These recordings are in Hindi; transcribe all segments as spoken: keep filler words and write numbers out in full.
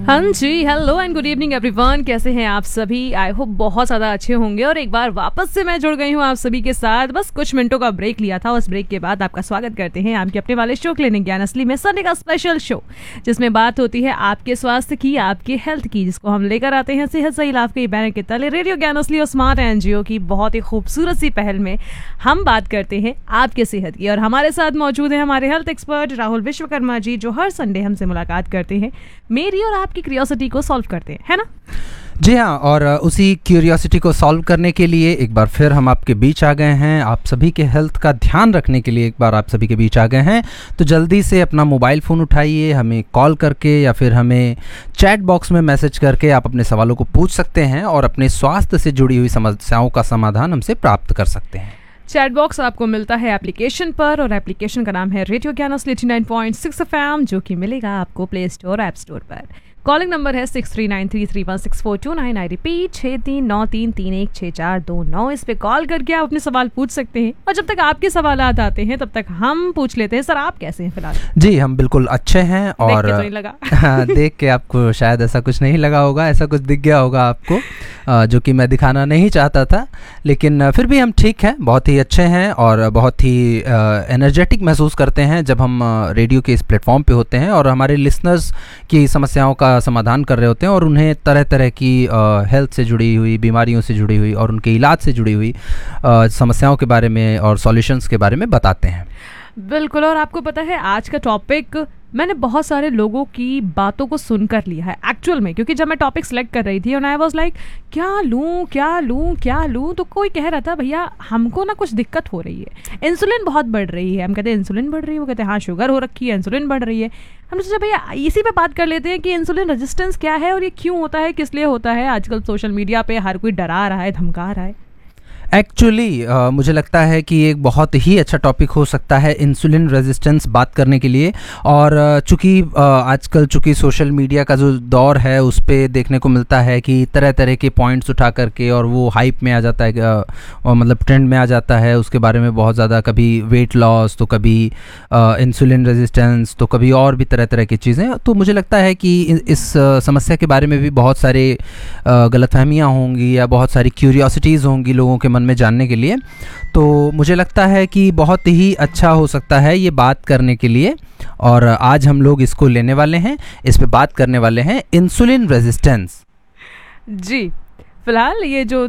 हाँ जी, hello and good evening everyone. कैसे हैं आप सभी? आई होप बहुत ज़्यादा अच्छे होंगे। और एक बार वापस से मैं जुड़ गई हूँ आप सभी के साथ। बस कुछ मिनटों का ब्रेक लिया था, उस ब्रेक के बाद आपका स्वागत करते हैं आपके अपने वाले शो क्लिनिक ज्ञान असली में, संडे का स्पेशल शो जिसमें बात होती है आपके स्वास्थ्य की, आपके हेल्थ की, जिसको हम लेकर आते हैं सेहत सही लाभ के बैनर के तले रेडियो ज्ञान असली और स्मार्ट एनजीओ की बहुत ही खूबसूरत सी पहल में हम बात करते हैं आपके सेहत की। और हमारे साथ मौजूद है हमारे हेल्थ एक्सपर्ट राहुल विश्वकर्मा जी, जो हर संडे हमसे मुलाकात करते हैं, मेरी और आपकी क्यूरियोसिटी को सॉल्व करते हैं, है ना? जी हाँ, और उसी क्यूरियोसिटी को सॉल्व करने के लिए एक बार फिर हम आपके बीच आ गए हैं। आप सभी के हेल्थ का ध्यान रखने के लिए एक बार आप सभी के बीच आ गए हैं। तो जल्दी से अपना मोबाइल फ़ोन उठाइए, हमें कॉल करके या फिर हमें चैट बॉक्स में मैसेज करके आप अपने सवालों को पूछ सकते हैं और अपने स्वास्थ्य से जुड़ी हुई समस्याओं का समाधान हमसे प्राप्त कर सकते हैं। चैट बॉक्स आपको मिलता है एप्लीकेशन पर, और एप्लीकेशन का नाम है रेडियो ज्ञान असली eighty nine point six F M, जो कि मिलेगा आपको प्ले स्टोर ऐप स्टोर पर। कॉलिंग नंबर है six three nine three three one six four to nine. I repeat, छः तीन नौ तीन तीन एक छः चार दो नौ। इस पे कॉल करके आप अपने सवाल पूछ सकते हैं। और जब तक आपके सवाल आते हैं तब तक हम पूछ लेते हैं, सर आप कैसे हैं फिलहाल? जी, हम बिल्कुल अच्छे हैं। और देख के तो नहीं लगा। हाँ, देख के आपको शायद ऐसा कुछ नहीं लगा होगा, ऐसा कुछ दिख गया होगा आपको, जो कि मैं दिखाना नहीं चाहता था, लेकिन फिर भी हम ठीक हैं, बहुत ही अच्छे हैं और बहुत ही एनर्जेटिक महसूस करते हैं जब हम रेडियो के इस प्लेटफॉर्म पे होते हैं और हमारे लिसनर्स की समस्याओं का समाधान कर रहे होते हैं और उन्हें तरह तरह की हेल्थ से जुड़ी हुई, बीमारियों से जुड़ी हुई और उनके इलाज से जुड़ी हुई आ, समस्याओं के बारे में और सॉल्यूशंस के बारे में बताते हैं। बिल्कुल। और आपको पता है आज का टॉपिक मैंने बहुत सारे लोगों की बातों को सुनकर लिया है एक्चुअल में, क्योंकि जब मैं टॉपिक सेलेक्ट कर रही थी और आई वाज लाइक क्या लूँ क्या लूँ क्या लूँ, तो कोई कह रहा था भैया हमको ना कुछ दिक्कत हो रही है, इंसुलिन बहुत बढ़ रही है। हम कहते हैं इंसुलिन बढ़ रही है, वो कहते हैं हाँ शुगर हो रखी है, इंसुलिन बढ़ रही है। हमने सोचा भैया इसी पे बात कर लेते हैं कि इंसुलिन रेजिस्टेंस क्या है और ये क्यों होता है, किस लिए होता है। आजकल सोशल मीडिया पे हर कोई डरा रहा है, धमका रहा है। एक्चुअली uh, मुझे लगता है कि एक बहुत ही अच्छा टॉपिक हो सकता है इंसुलिन रेजिस्टेंस बात करने के लिए। और चूँकि uh, आजकल चूँकि सोशल मीडिया का जो दौर है उस पे देखने को मिलता है कि तरह तरह के पॉइंट्स उठा करके और वो हाइप में आ जाता है, uh, और मतलब ट्रेंड में आ जाता है उसके बारे में बहुत ज़्यादा, कभी वेट लॉस तो कभी इंसुलिन रेजिस्टेंस तो कभी और भी तरह तरह की चीज़ें। तो मुझे लगता है कि इस uh, समस्या के बारे में भी बहुत सारे uh, गलतफहमियाँ होंगी या बहुत सारी क्यूरियोसिटीज़ होंगी लोगों के मन में जानने के लिए। तो मुझे लगता है कि बहुत ही अच्छा हो सकता है ये बात करने के लिए, और आज हम लोग इसको लेने वाले हैं, इस पे बात करने वाले हैं इंसुलिन रेजिस्टेंस। जी, फिलहाल ये जो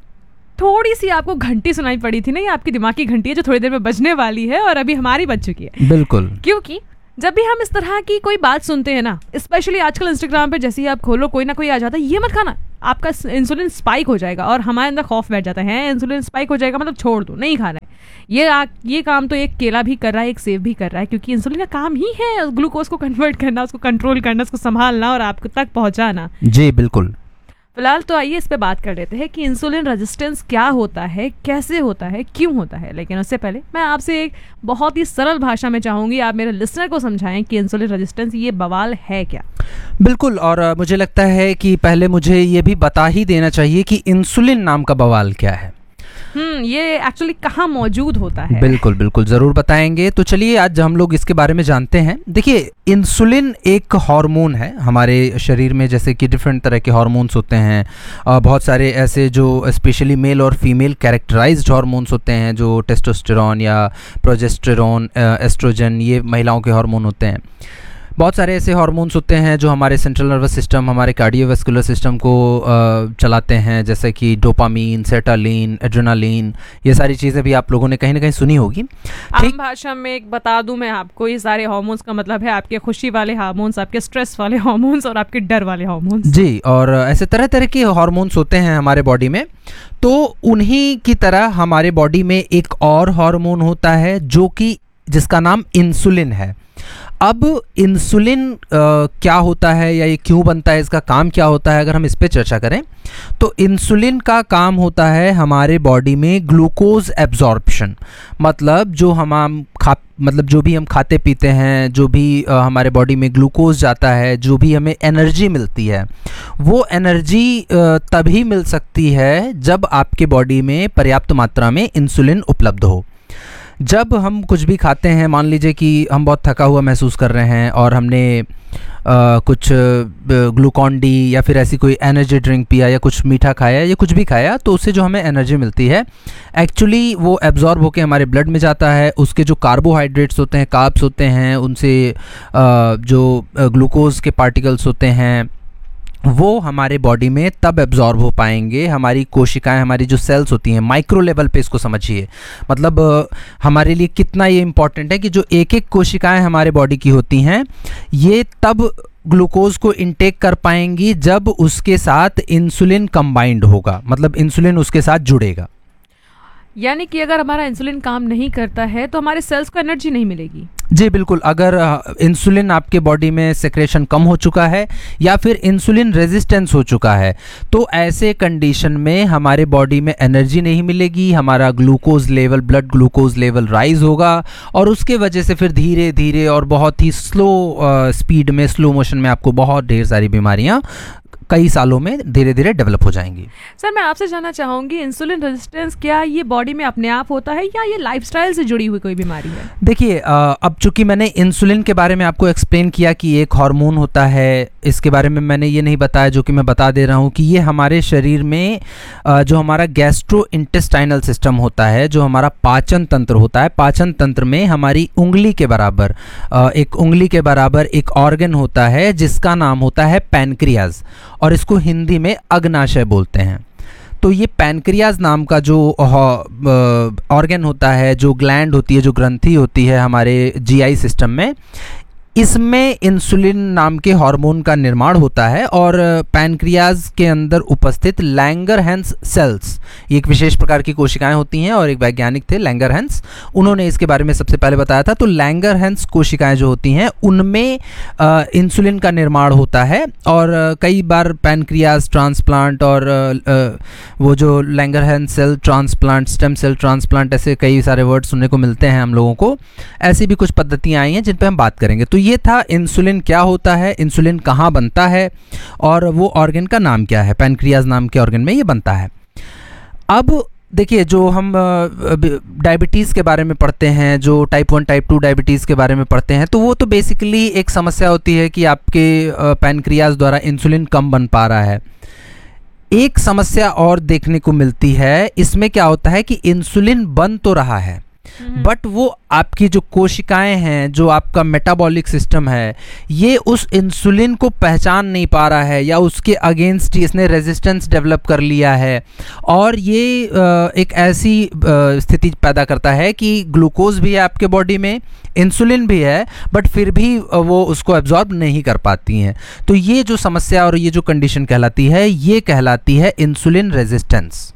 थोड़ी सी आपको घंटी सुनाई पड़ी थी ना, ये आपकी दिमाग की घंटी है जो थोड़ी देर में बजने वाली है और अभी हमारी बज चुकी है। बिल्कुल, क्योंकि जब भी हम इस तरह की कोई बात सुनते हैं ना, स्पेशली आजकल इंस्टाग्राम पे जैसे ही आप खोलो कोई ना कोई आ जाता है, ये मत खाना आपका इंसुलिन स्पाइक हो जाएगा, और हमारे अंदर खौफ बैठ जाता है इंसुलिन स्पाइक हो जाएगा मतलब छोड़ दो, नहीं खाना है। ये आ, ये काम तो एक केला भी कर रहा है, एक सेब भी कर रहा है, क्योंकि इंसुलिन का काम ही है ग्लूकोज को कन्वर्ट करना, उसको कंट्रोल करना, उसको संभालना और आप तक पहुँचाना। जी बिल्कुल। फिलहाल तो आइए इस पे बात कर लेते हैं कि इंसुलिन रेजिस्टेंस क्या होता है, कैसे होता है, क्यों होता है। लेकिन उससे पहले मैं आपसे एक बहुत ही सरल भाषा में चाहूँगी आप मेरे लिसनर को समझाएं कि इंसुलिन रेजिस्टेंस ये बवाल है क्या। बिल्कुल, और मुझे लगता है कि पहले मुझे ये भी बता ही देना चाहिए कि इंसुलिन नाम का बवाल क्या है। हम्म ये एक्चुअली कहाँ मौजूद होता है? बिल्कुल बिल्कुल ज़रूर बताएंगे। तो चलिए आज हम लोग इसके बारे में जानते हैं। देखिए, इंसुलिन एक हार्मोन है हमारे शरीर में, जैसे कि डिफरेंट तरह के हार्मोन्स होते हैं, बहुत सारे ऐसे जो स्पेशली मेल और फीमेल कैरेक्टराइज्ड हार्मोन्स होते हैं, जो टेस्टोस्टेरोन या प्रोजेस्टेरोन, एस्ट्रोजन, ये महिलाओं के हार्मोन होते हैं। बहुत सारे ऐसे हार्मोन्स होते हैं जो हमारे सेंट्रल नर्वस सिस्टम, हमारे कार्डियोवैस्कुलर सिस्टम को आ, चलाते हैं, जैसे कि डोपामीन, सेरोटोनिन, एड्रेनालिन, ये सारी चीज़ें भी आप लोगों ने कहीं ना कहीं सुनी होगी। आम भाषा में एक बता दूं मैं आपको, ये सारे हार्मोन्स का मतलब है आपके खुशी वाले हार्मोन्स, आपके स्ट्रेस वाले हार्मोन्स और आपके डर वाले हार्मोन्स। जी, और ऐसे तरह तरह के हार्मोन्स होते हैं हमारे बॉडी में। तो उन्हीं की तरह हमारे बॉडी में एक और हार्मोन होता है जो कि जिसका नाम इंसुलिन है। अब इंसुलिन क्या होता है या ये क्यों बनता है, इसका काम क्या होता है, अगर हम इस पे चर्चा करें तो इंसुलिन का काम होता है हमारे बॉडी में ग्लूकोज एब्जॉर्प्शन। मतलब जो हम खा मतलब जो भी हम खाते पीते हैं, जो भी आ, हमारे बॉडी में ग्लूकोज जाता है, जो भी हमें एनर्जी मिलती है, वो एनर्जी तभी मिल सकती है जब आपके बॉडी में पर्याप्त मात्रा में इंसुलिन उपलब्ध हो। जब हम कुछ भी खाते हैं, मान लीजिए कि हम बहुत थका हुआ महसूस कर रहे हैं और हमने आ, कुछ ग्लूकॉन डी या फिर ऐसी कोई एनर्जी ड्रिंक पिया या कुछ मीठा खाया या कुछ भी खाया, तो उससे जो हमें एनर्जी मिलती है एक्चुअली वो एब्जॉर्ब होकर हमारे ब्लड में जाता है। उसके जो कार्बोहाइड्रेट्स होते हैं, कार्ब्स होते हैं, उनसे आ, जो ग्लूकोज के पार्टिकल्स होते हैं वो हमारे बॉडी में तब एब्जॉर्ब हो पाएंगे। हमारी कोशिकाएं, हमारी जो सेल्स होती हैं, माइक्रो लेवल पे इसको समझिए, मतलब हमारे लिए कितना ये इम्पॉर्टेंट है कि जो एक एक कोशिकाएं हमारे बॉडी की होती हैं ये तब ग्लूकोज को इनटेक कर पाएंगी जब उसके साथ इंसुलिन कंबाइंड होगा, मतलब इंसुलिन उसके साथ जुड़ेगा। यानी कि अगर हमारा इंसुलिन काम नहीं करता है तो हमारे सेल्स को एनर्जी नहीं मिलेगी। जी बिल्कुल, अगर इंसुलिन आपके बॉडी में सेक्रेशन कम हो चुका है या फिर इंसुलिन रेजिस्टेंस हो चुका है तो ऐसे कंडीशन में हमारे बॉडी में एनर्जी नहीं मिलेगी, हमारा glucose level, blood glucose level rise होगा और उसके वजह से फिर धीरे धीरे और बहुत ही स्लो स्पीड में, स्लो मोशन में आपको बहुत ढेर सारी बीमारियां कई सालों में धीरे धीरे डेवलप हो जाएंगी। सर मैं आपसे जानना चाहूँगी, इंसुलिन रेजिस्टेंस क्या ये बॉडी में अपने आप होता है या ये लाइफस्टाइल से जुड़ी हुई कोई बीमारी है? देखिए, अब चूंकि मैंने इंसुलिन के बारे में आपको एक्सप्लेन किया कि एक हार्मोन होता है, इसके बारे में मैंने ये नहीं बताया जो कि मैं बता दे रहा हूँ कि ये हमारे शरीर में जो हमारा गैस्ट्रो इंटेस्टाइनल सिस्टम होता है, जो हमारा पाचन तंत्र होता है, पाचन तंत्र में हमारी उंगली के बराबर, एक उंगली के बराबर एक ऑर्गन होता है जिसका नाम होता है पैनक्रियाज, और इसको हिंदी में अग्नाशय बोलते हैं। तो ये पैनक्रियाज नाम का जो ऑर्गन होता है, जो ग्लैंड होती है, जो ग्रंथि होती है हमारे जीआई सिस्टम में, इसमें इंसुलिन नाम के हार्मोन का निर्माण होता है और पैनक्रियाज के अंदर उपस्थित लैंगरहैंस सेल्स, ये एक विशेष प्रकार की कोशिकाएं होती हैं और एक वैज्ञानिक थे लैंगरहैंस, उन्होंने इसके बारे में सबसे पहले बताया था। तो लैंगरहैंस कोशिकाएं जो होती हैं उनमें आ, इंसुलिन का निर्माण होता है और आ, कई बार पैनक्रियाज ट्रांसप्लांट और आ, आ, वो जो Langerhans cell transplant, stem cell transplant, ऐसे कई सारे वर्ड सुनने को मिलते हैं हम लोगों को। ऐसी भी कुछ पद्धतियाँ आई हैं जिन पर हम बात करेंगे। तो ये था इंसुलिन क्या होता है, इंसुलिन कहाँ बनता है और वो ऑर्गन का नाम क्या है, पैनक्रियाज नाम के ऑर्गन में ये बनता है। अब देखिए, जो हम डायबिटीज़ के बारे में पढ़ते हैं, जो type one type two diabetes के बारे में पढ़ते हैं, तो वो तो बेसिकली एक समस्या होती है कि आपके पैनक्रियाज द्वारा इंसुलिन कम बन पा रहा है। एक समस्या और देखने को मिलती है, इसमें क्या होता है कि इंसुलिन बन तो रहा है बट वो आपकी जो कोशिकाएं हैं, जो आपका मेटाबॉलिक सिस्टम है, ये उस इंसुलिन को पहचान नहीं पा रहा है या उसके अगेंस्ट इसने रेजिस्टेंस डेवलप कर लिया है और ये एक ऐसी स्थिति पैदा करता है कि ग्लूकोज भी है आपके बॉडी में, इंसुलिन भी है, बट फिर भी वो उसको एब्जॉर्ब नहीं कर पाती हैं। तो ये जो समस्या और ये जो कंडीशन कहलाती है, ये कहलाती है इंसुलिन रेजिस्टेंस।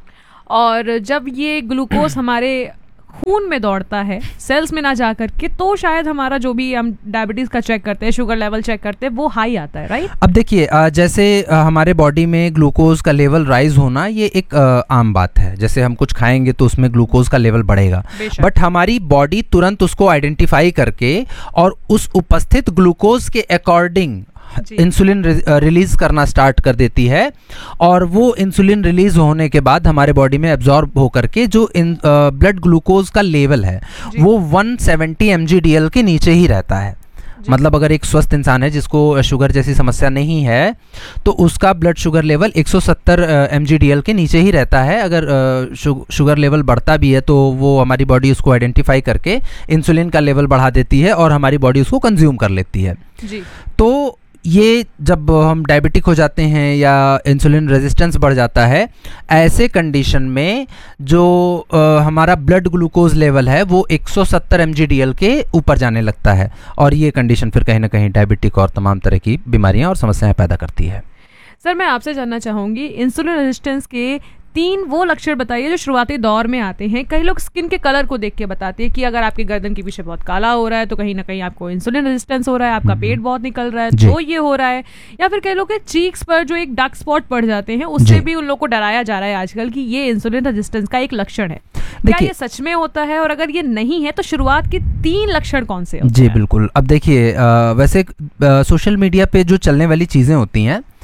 और जब ये ग्लूकोज हमारे खून में दौड़ता है, सेल्स में ना जा करके, तो शायद हमारा जो भी हम डायबिटीज़ का चेक करते हैं, शुगर लेवल चेक करते हैं, वो हाई आता है, राइट? अब देखिए, जैसे हमारे बॉडी में ग्लूकोज का लेवल राइज होना ये एक आम बात है। जैसे हम कुछ खाएंगे तो उसमें ग्लूकोज का लेवल बढ़ेगा, बट हमारी बॉडी तुरंत उसको आइडेंटिफाई करके और उस उपस्थित ग्लूकोज के अकॉर्डिंग इंसुलिन रिलीज करना स्टार्ट कर देती है और वो इंसुलिन रिलीज होने के बाद हमारे बॉडी में एब्जॉर्ब होकर के जो ब्लड ग्लूकोज का लेवल है वो one seventy M G D L के नीचे ही रहता है। मतलब अगर एक स्वस्थ इंसान है जिसको शुगर जैसी समस्या नहीं है तो उसका ब्लड शुगर लेवल एक सौ सत्तर एम जी डी एल के नीचे ही रहता है। अगर शुगर लेवल बढ़ता भी है तो वो हमारी बॉडी उसको आइडेंटिफाई करके इंसुलिन का लेवल बढ़ा देती है और हमारी बॉडी उसको कंज्यूम कर लेती है। जी। तो ये जब हम डायबिटिक हो जाते हैं या इंसुलिन रेजिस्टेंस बढ़ जाता है, ऐसे कंडीशन में जो आ, हमारा ब्लड ग्लूकोज लेवल है वो एक सौ सत्तर एम जी डी एल के ऊपर जाने लगता है और ये कंडीशन फिर कहीं ना कहीं डायबिटिक और तमाम तरह की बीमारियां और समस्याएं पैदा करती है। सर मैं आपसे जानना चाहूँगी, इंसुलिन रेजिस्टेंस के तीन वो लक्षण बताइए जो शुरुआती दौर में आते हैं। कई लोग स्किन के कलर को देख के बताते हैं कि अगर आपके गर्दन के पीछे बहुत काला हो रहा है तो कहीं ना कहीं आपको इंसुलिन रेजिस्टेंस हो रहा है, आपका पेट बहुत निकल रहा है तो ये हो रहा है, या फिर कई लोग के चीक्स पर जो एक डार्क स्पॉट पड़ जाते हैं उससे भी उन लोग को डराया जा रहा है आजकल कि ये इंसुलिन रेजिस्टेंस का एक लक्षण है। क्या ये सच में होता है और अगर ये नहीं है तो शुरुआत के तीन लक्षण कौन से होते जी हैं? बिल्कुल। अब देखिए, वैसे सोशल मीडिया पे जो चलने वाली चीज़ें होती हैं,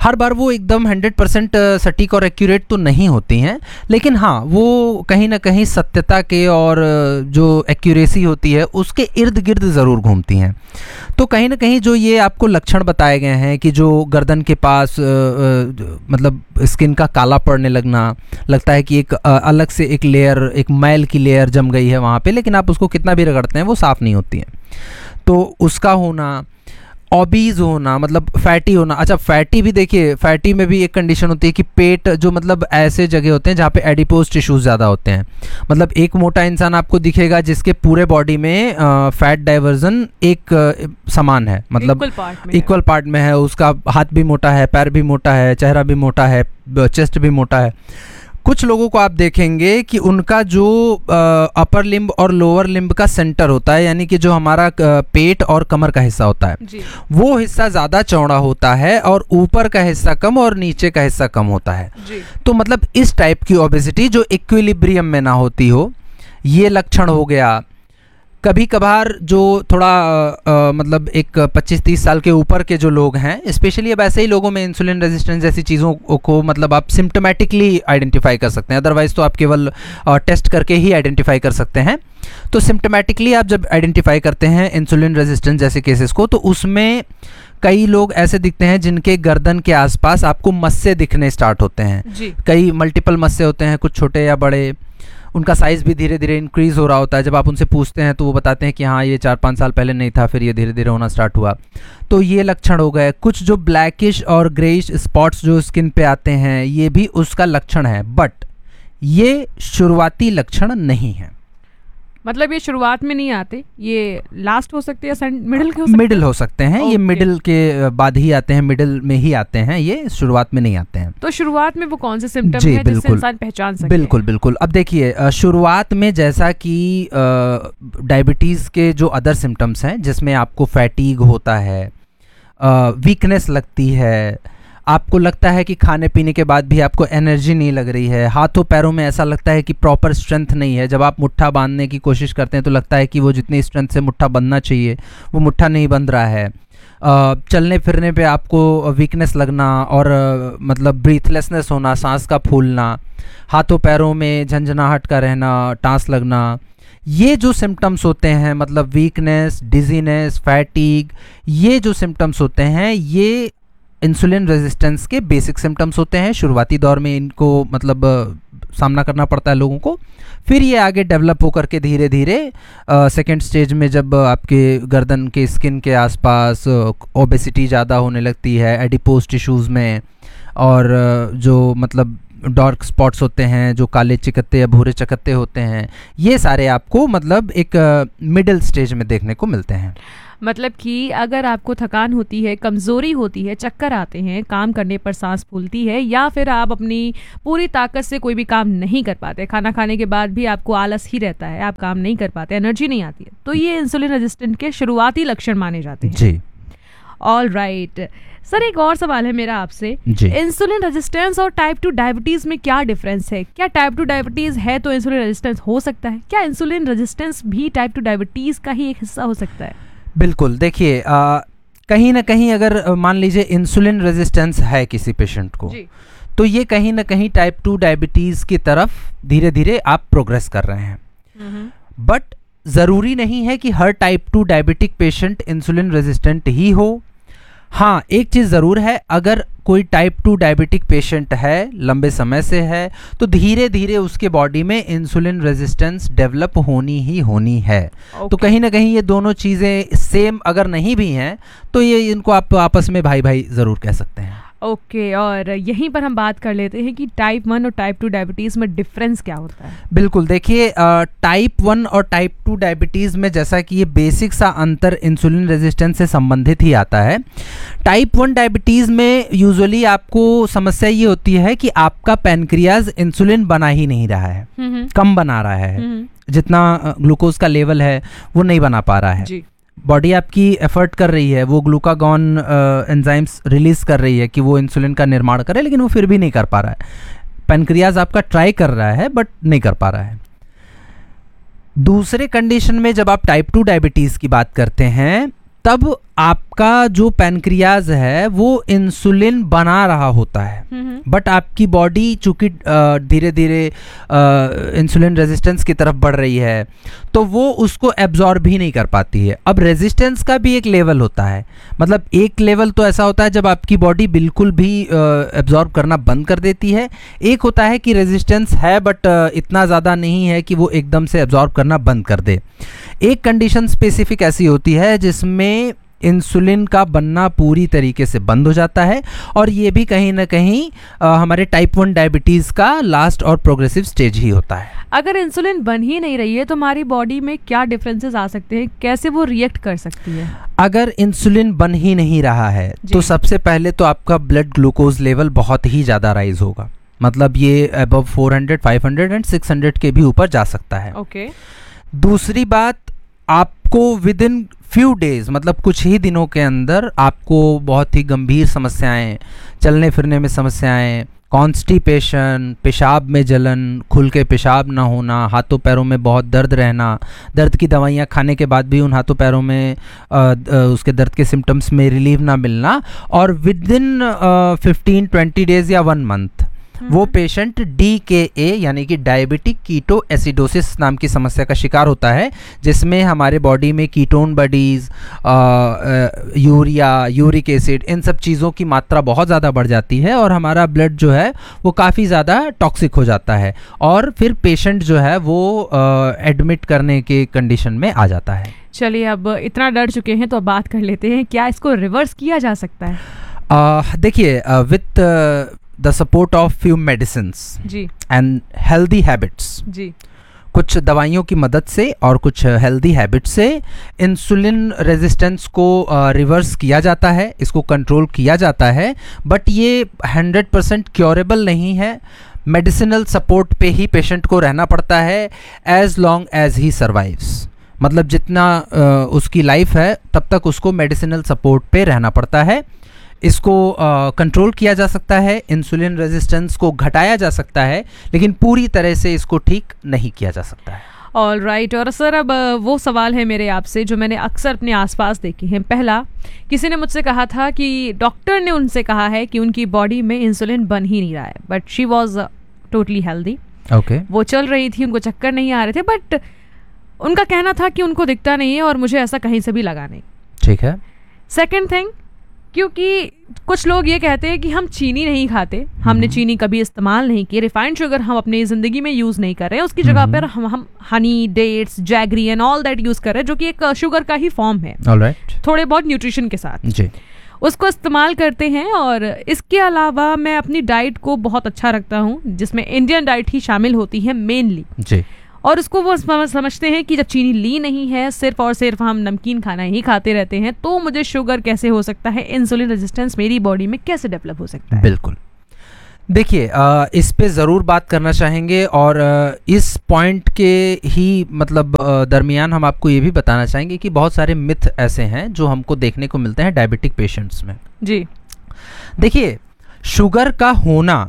हर बार वो एकदम हंड्रेड परसेंट सटीक और एक्यूरेट तो नहीं होती हैं, लेकिन हाँ वो कहीं ना कहीं सत्यता के और जो एक्यूरेसी होती है उसके इर्द गिर्द ज़रूर घूमती हैं। तो कहीं ना कहीं जो ये आपको लक्षण बताए गए हैं कि जो गर्दन के पास आ, आ, मतलब स्किन का काला पड़ने लगना, लगता है कि एक आ, अलग से एक लेयर, एक मैल की लेयर जम गई है वहाँ पे, लेकिन आप उसको कितना भी रगड़ते हैं वो साफ़ नहीं होती है, तो उसका होना। ओबीज होना मतलब फैटी होना। अच्छा, फैटी भी देखिए, फैटी में भी एक कंडीशन होती है कि पेट जो मतलब ऐसे जगह होते हैं जहाँ पे एडिपोज टिश्यूज ज़्यादा होते हैं। मतलब एक मोटा इंसान आपको दिखेगा जिसके पूरे बॉडी में फैट डाइवर्जन एक आ, समान है, मतलब इक्वल पार्ट में है, उसका हाथ भी मोटा है, पैर भी मोटा है, चेहरा भी मोटा है, चेस्ट भी मोटा है। कुछ लोगों को आप देखेंगे कि उनका जो अपर लिम्ब और लोअर लिम्ब का सेंटर होता है, यानी कि जो हमारा पेट और कमर का हिस्सा होता है जी, वो हिस्सा ज़्यादा चौड़ा होता है और ऊपर का हिस्सा कम और नीचे का हिस्सा कम होता है जी। तो मतलब इस टाइप की ओबेसिटी जो इक्विलिब्रियम में ना होती हो, ये लक्षण हो गया। कभी कभार जो थोड़ा आ, आ, मतलब एक पच्चीस तीस साल के ऊपर के जो लोग हैं, स्पेशली अब ऐसे ही लोगों में इंसुलिन रेजिस्टेंस जैसी चीज़ों को मतलब आप सिम्टोमेटिकली आइडेंटिफाई कर सकते हैं, अदरवाइज़ तो आप केवल आ, टेस्ट करके ही आइडेंटिफाई कर सकते हैं। तो सिम्टोमेटिकली आप जब आइडेंटिफाई करते हैं इंसुलिन रेजिस्टेंस जैसे केसेस को, तो उसमें कई लोग ऐसे दिखते हैं जिनके गर्दन के आसपास आपको मस्से दिखने स्टार्ट होते हैं। कई मल्टीपल मस्से होते हैं, कुछ छोटे या बड़े, उनका साइज़ भी धीरे धीरे इंक्रीज़ हो रहा होता है। जब आप उनसे पूछते हैं तो वो बताते हैं कि हाँ ये चार पाँच साल पहले नहीं था, फिर ये धीरे धीरे होना स्टार्ट हुआ। तो ये लक्षण हो गए। कुछ जो ब्लैकिश और ग्रेइश स्पॉट्स जो स्किन पे आते हैं, ये भी उसका लक्षण है, बट ये शुरुआती लक्षण नहीं है। मतलब ये शुरुआत में नहीं आते, ये लास्ट हो सकते हैं, मिडिल के हो सकते मिडिल हैं? हो सकते हैं okay. ये मिडिल के बाद ही आते हैं, मिडिल में ही आते हैं, ये शुरुआत में नहीं आते हैं। तो शुरुआत में वो कौन से सिम्टम हैं जिससे इंसान पहचान सके? बिल्कुल बिल्कुल। अब देखिए, शुरुआत में जैसा कि डायबिटीज़ के जो अदर सिम्टम्स हैं, जिसमें आपको फैटीग होता है, वीकनेस लगती है, आपको लगता है कि खाने पीने के बाद भी आपको एनर्जी नहीं लग रही है, हाथों पैरों में ऐसा लगता है कि प्रॉपर स्ट्रेंथ नहीं है, जब आप मुट्ठा बांधने की कोशिश करते हैं तो लगता है कि वो जितनी स्ट्रेंथ से मुट्ठा बंधना चाहिए वो मुट्ठा नहीं बंध रहा है, आ, चलने फिरने पे आपको वीकनेस लगना और आ, मतलब ब्रीथलेसनेस होना, सांस का फूलना, हाथों पैरों में झंझनाहट का रहना, टांस लगना, ये जो सिम्टम्स होते हैं, मतलब वीकनेस, डिजीनेस, फैटीग, ये जो सिम्टम्स होते हैं ये इंसुलिन रेजिस्टेंस के बेसिक सिम्टम्स होते हैं। शुरुआती दौर में इनको मतलब सामना करना पड़ता है लोगों को, फिर ये आगे डेवलप होकर के धीरे धीरे सेकेंड स्टेज में जब आपके गर्दन के स्किन के आसपास ओबेसिटी ज़्यादा होने लगती है, एडिपोज टिश्यूज़ में, और जो मतलब डार्क स्पॉट्स होते हैं, जो काले चिकत्ते या भूरे चकत्ते होते हैं, ये सारे आपको मतलब एक मिडिल स्टेज में देखने को मिलते हैं। मतलब कि अगर आपको थकान होती है, कमज़ोरी होती है, चक्कर आते हैं, काम करने पर सांस फूलती है, या फिर आप अपनी पूरी ताकत से कोई भी काम नहीं कर पाते, खाना खाने के बाद भी आपको आलस ही रहता है, आप काम नहीं कर पाते, एनर्जी नहीं आती है, तो ये इंसुलिन रेजिस्टेंट के शुरुआती लक्षण माने जाते हैं जी। ऑल राइट सर, एक और सवाल है मेरा आपसे, इंसुलिन रेजिस्टेंस और टाइप टू डायबिटीज में क्या डिफरेंस है? क्या टाइप टू डायबिटीज है तो इंसुलिन रेजिस्टेंस हो सकता है? क्या इंसुलिन रेजिस्टेंस भी टाइप टू डायबिटीज का ही एक हिस्सा हो सकता है? बिल्कुल। देखिए, कहीं ना कहीं अगर मान लीजिए इंसुलिन रेजिस्टेंस है किसी पेशेंट को, तो ये कहीं ना कहीं टाइप टू डायबिटीज़ की तरफ धीरे धीरे आप प्रोग्रेस कर रहे हैं। बट ज़रूरी नहीं है कि हर type two diabetic patient insulin resistant ही हो। हाँ, एक चीज़ ज़रूर है, अगर कोई टाइप टू डायबिटिक पेशेंट है, लंबे समय से है, तो धीरे धीरे उसके बॉडी में इंसुलिन रेजिस्टेंस डेवलप होनी ही होनी है। okay. तो कहीं ना कहीं ये दोनों चीज़ें सेम अगर नहीं भी हैं तो ये इनको आप आपस में भाई भाई ज़रूर कह सकते हैं। ओके okay, और यहीं पर हम बात कर लेते हैं कि टाइप वन और टाइप टू डायबिटीज़ में डिफरेंस क्या होता है? बिल्कुल। देखिए, टाइप वन और टाइप टू डायबिटीज़ में जैसा कि ये बेसिक सा अंतर इंसुलिन रेजिस्टेंस से संबंधित ही आता है। टाइप वन डायबिटीज़ में यूजुअली आपको समस्या ये होती है कि आपका पैनक्रियाज इंसुलिन बना ही नहीं रहा है, कम बना रहा है, जितना ग्लूकोज का लेवल है वो नहीं बना पा रहा है जी। बॉडी आपकी एफर्ट कर रही है, वो ग्लूकागॉन एंजाइम्स रिलीज कर रही है कि वो इंसुलिन का निर्माण करे, लेकिन वो फिर भी नहीं कर पा रहा है। पैनक्रियाज आपका ट्राई कर रहा है बट नहीं कर पा रहा है। दूसरे कंडीशन में जब आप टाइप टू डायबिटीज़ की बात करते हैं तब आपका जो पैनक्रियाज है वो इंसुलिन बना रहा होता है, बट आपकी बॉडी चूंकि धीरे धीरे इंसुलिन रेजिस्टेंस की तरफ बढ़ रही है तो वो उसको एब्जॉर्ब भी नहीं कर पाती है। अब रेजिस्टेंस का भी एक लेवल होता है, मतलब एक लेवल तो ऐसा होता है जब आपकी बॉडी बिल्कुल भी एब्जॉर्ब करना बंद कर देती है, एक होता है कि रेजिस्टेंस है बट इतना ज़्यादा नहीं है कि वो एकदम से एब्जॉर्ब करना बंद कर दे। एक कंडीशन स्पेसिफिक ऐसी होती है जिसमें इंसुलिन का बनना पूरी तरीके से बंद हो जाता है, और ये भी कहीं ना कहीं आ, हमारे टाइप वन डायबिटीज़ का लास्ट और प्रोग्रेसिव स्टेज ही होता है। अगर इंसुलिन बन ही नहीं रही है तो हमारी बॉडी में क्या डिफरेंसेस आ सकते हैं, कैसे वो रिएक्ट कर सकती है? अगर इंसुलिन बन ही नहीं रहा है तो सबसे पहले तो आपका ब्लड ग्लूकोज लेवल बहुत ही ज़्यादा राइज होगा, मतलब ये above four hundred, five hundred and six hundred के भी ऊपर जा सकता है। Okay okay. दूसरी बात, आपको विद इन फ्यू डेज, मतलब कुछ ही दिनों के अंदर आपको बहुत ही गंभीर समस्याएं, चलने फिरने में समस्याएं, कॉन्स्टिपेशन, पेशाब में जलन, खुल के पेशाब ना होना, हाथों पैरों में बहुत दर्द रहना, दर्द की दवाइयाँ खाने के बाद भी उन हाथों पैरों में आ, आ, उसके दर्द के सिम्टम्स में रिलीफ ना मिलना, और with in fifteen twenty days या वन मंथ वो पेशेंट डी के ए यानी कि डायबिटिक कीटो एसिडोसिस नाम की समस्या का शिकार होता है, जिसमें हमारे बॉडी में ketone bodies, urea, uric acid, इन सब चीज़ों की मात्रा बहुत ज़्यादा बढ़ जाती है और हमारा ब्लड जो है वो काफ़ी ज़्यादा टॉक्सिक हो जाता है, और फिर पेशेंट जो है वो एडमिट करने के कंडीशन में आ जाता है। चलिए, अब इतना डर चुके हैं तो अब बात कर लेते हैं, क्या इसको रिवर्स किया जा सकता है? uh, देखिए, with the support of few medicines ji and healthy habits, जी कुछ दवाइयों की मदद से और कुछ हेल्दी हैबिट से इंसुलिन रेजिस्टेंस को रिवर्स uh, किया जाता है, इसको कंट्रोल किया जाता है, बट ये हंड्रेड परसेंट क्योरेबल नहीं है। मेडिसिनल सपोर्ट पे ही पेशेंट को रहना पड़ता है एज लॉन्ग एज ही सर्वाइव्स, मतलब जितना uh, उसकी लाइफ है तब तक उसको मेडिसिनल सपोर्ट पे रहना पड़ता है। इसको कंट्रोल uh, किया जा सकता है, इंसुलिन रेजिस्टेंस को घटाया जा सकता है, लेकिन पूरी तरह से इसको ठीक नहीं किया जा सकता है। All right right. और सर, अब वो सवाल है मेरे आपसे जो मैंने अक्सर अपने आसपास देखे हैं। पहला, किसी ने मुझसे कहा था कि डॉक्टर ने उनसे कहा है कि उनकी बॉडी में इंसुलिन बन ही नहीं रहा है, but she was totally healthy. Okay, वो चल रही थी, उनको चक्कर नहीं आ रहे थे, बट उनका कहना था कि उनको दिखता नहीं है और मुझे ऐसा कहीं से भी लगा नहीं। ठीक है। सेकेंड थिंग, क्योंकि कुछ लोग ये कहते हैं कि हम चीनी नहीं खाते, हमने चीनी कभी इस्तेमाल नहीं की, रिफाइंड शुगर हम अपनी ज़िंदगी में यूज़ नहीं कर रहे हैं, उसकी जगह पर हम हम Honey, dates, jaggery and all that use कर रहे हैं, जो कि एक शुगर का ही फॉर्म है, ऑलराइट, थोड़े बहुत न्यूट्रिशन के साथ जी, उसको इस्तेमाल करते हैं। और इसके अलावा मैं अपनी डाइट को बहुत अच्छा रखता हूँ, जिसमें इंडियन डाइट ही शामिल होती है मेनली जी, और उसको वो समझते हैं कि जब चीनी ली नहीं है, सिर्फ और सिर्फ हम नमकीन खाना ही खाते रहते हैं, तो मुझे शुगर कैसे हो सकता है, इंसुलिन रेजिस्टेंस मेरी बॉडी में कैसे डेवलप हो सकता है? बिल्कुल। देखिए, इस पे ज़रूर बात करना चाहेंगे, और इस पॉइंट के ही मतलब दरमियान हम आपको ये भी बताना चाहेंगे कि बहुत सारे मिथ ऐसे हैं जो हमको देखने को मिलते हैं डायबिटिक पेशेंट्स में। जी, देखिए, शुगर का होना